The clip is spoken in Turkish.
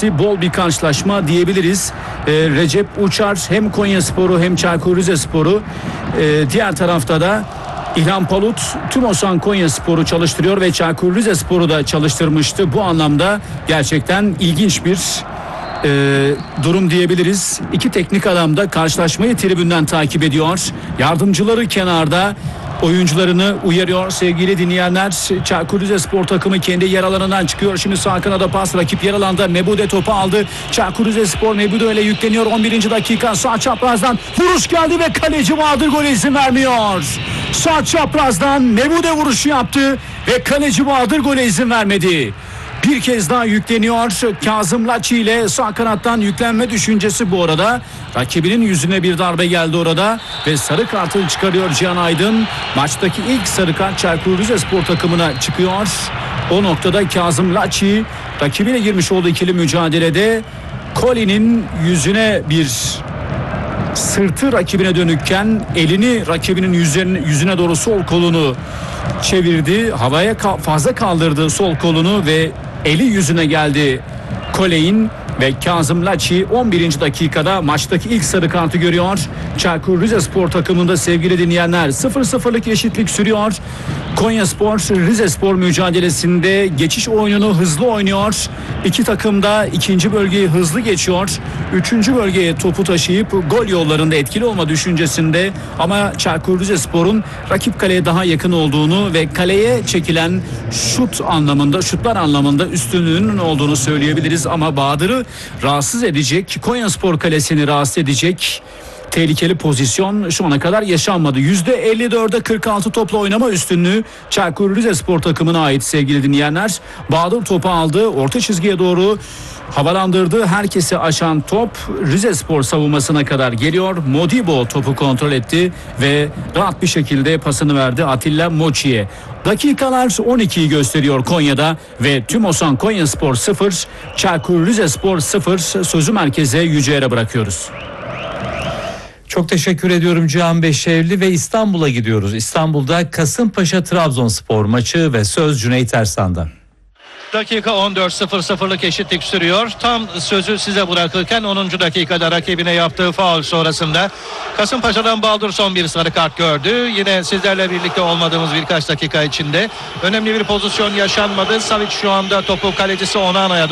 öncesi bol bir karşılaşma diyebiliriz. Recep Uçar hem Konyaspor'u hem Çaykur Rizespor'u, diğer tarafta da İlhan Palut Tümosan Konyaspor'u çalıştırıyor ve Çaykur Rizespor'u da çalıştırmıştı. Bu anlamda gerçekten ilginç bir durum diyebiliriz. İki teknik adam da karşılaşmayı tribünden takip ediyor. Yardımcıları kenarda oyuncularını uyarıyor sevgili dinleyenler. Çaykur Rizespor takımı kendi yer alanından çıkıyor. Şimdi sağ kanada pas, rakip yer alanda Mebude topu aldı. Çaykur Rizespor Mebude ile yükleniyor. 11. dakika sağ çaprazdan vuruş geldi ve kaleci Bahadır gole izin vermiyor. Sağ çaprazdan Mebude vuruşu yaptı ve kaleci Bahadır gole izin vermedi. Bir kez daha yükleniyor. Kazım Laçi ile sağ kanattan yüklenme düşüncesi bu arada. Rakibinin yüzüne bir darbe geldi orada ve sarı kartını çıkarıyor Cihan Aydın. Maçtaki ilk sarı kart Çaykur Rizespor takımına çıkıyor. O noktada Kazım Laçi rakibiyle girmiş olduğu ikili mücadelede Koli'nin yüzüne bir, sırtı rakibine dönükken elini rakibinin yüzüne doğru sol kolunu çevirdi. Havaya fazla kaldırdı sol kolunu ve eli yüzüne geldi Koley'in ve Kazım Laçi 11. dakikada maçtaki ilk sarı kartı görüyor. Çaykur Rizespor takımında sevgili dinleyenler 0-0'lık eşitlik sürüyor. Konyaspor Rizespor mücadelesinde geçiş oyununu hızlı oynuyor. İki takım da ikinci bölgeyi hızlı geçiyor. Üçüncü bölgeye topu taşıyıp gol yollarında etkili olma düşüncesinde, ama Çaykur Rizespor'un rakip kaleye daha yakın olduğunu ve kaleye çekilen şutlar anlamında üstünlüğünün olduğunu söyleyebiliriz. Ama Bahadır'ı rahatsız edecek, Konyaspor kalesini rahatsız edecek tehlikeli pozisyon şu ana kadar yaşanmadı. %54'e 46 topla oynama üstünlüğü Çaykur Rizespor takımına ait sevgili dinleyenler. Bahadır topu aldı, orta çizgiye doğru havalandırdı. Herkesi aşan top Rizespor savunmasına kadar geliyor. Modibo topu kontrol etti ve rahat bir şekilde pasını verdi Atilla Mochi'ye. Dakikalar 12'yi gösteriyor Konya'da ve Tümosan Konyaspor 0, Çaykur Rizespor 0. Sözü merkeze Yüce'ye bırakıyoruz. Çok teşekkür ediyorum Cihan Beşevli ve İstanbul'a gidiyoruz. İstanbul'da Kasımpaşa Trabzonspor maçı ve söz Cüneyt Ersan'dan. Dakika 14, 0-0'lık eşitlik sürüyor. Tam sözü size bırakırken 10. dakikada rakibine yaptığı faul sonrasında Kasımpaşa'dan Baldur son bir sarı kart gördü. Yine sizlerle birlikte olmadığımız birkaç dakika içinde önemli bir pozisyon yaşanmadı. Savic şu anda topu kalecisi Onana'ya